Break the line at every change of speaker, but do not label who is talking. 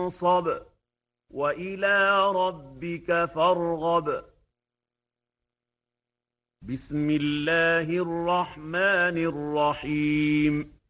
فانصب وإلى ربك فارغب بسم الله الرحمن الرحيم